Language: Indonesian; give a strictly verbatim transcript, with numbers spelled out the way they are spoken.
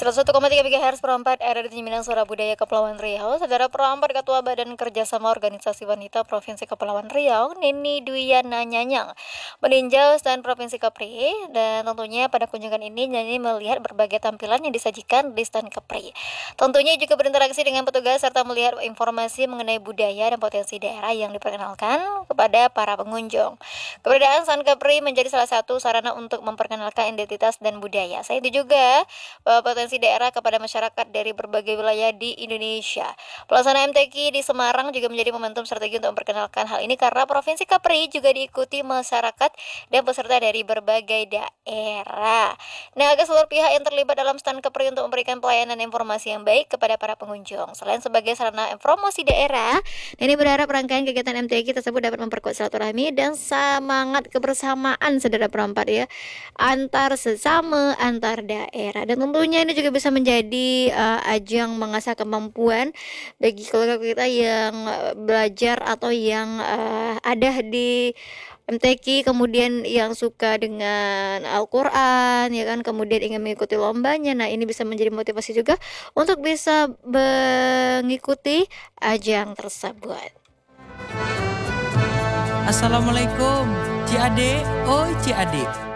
seratus satu koma tiga MHz per empat R R I Minang Suara Budaya Kepulauan Riau. Saudara Perempat Ketua Badan Kerjasama Organisasi Wanita Provinsi Kepulauan Riau, Nini Dwiana Nyanyang, meninjau stand Provinsi Kepri, dan tentunya pada kunjungan ini Nyanyi melihat berbagai tampilan yang disajikan di stand Kepri. Tentunya juga berinteraksi dengan petugas serta melihat informasi mengenai budaya dan potensi daerah yang diperkenalkan kepada para pengunjung. Keberadaan stand Kepri menjadi salah satu sarana untuk memperkenalkan identitas dan budaya. Saya itu juga potensi daerah kepada masyarakat dari berbagai wilayah di Indonesia. Pelaksanaan M T Q di Semarang juga menjadi momentum strategi untuk memperkenalkan hal ini karena Provinsi Kepri juga diikuti masyarakat dan peserta dari berbagai daerah. Nah, agar seluruh pihak yang terlibat dalam stand Kepri untuk memberikan pelayanan informasi yang baik kepada para pengunjung. Selain sebagai sarana promosi daerah, ini berharap rangkaian kegiatan M T Q tersebut dapat memperkuat silaturahmi dan semangat kebersamaan saudara Perempat ya, antar sesama, antar daerah. Dan tentunya ini juga bisa menjadi uh, ajang mengasah kemampuan bagi keluarga kita yang uh, belajar atau yang uh, ada di M T Q, kemudian yang suka dengan Al-Quran ya kan, kemudian ingin mengikuti lombanya. Nah, ini bisa menjadi motivasi juga untuk bisa mengikuti ajang tersebut. Assalamualaikum Ci Ade, oi Ci Ade.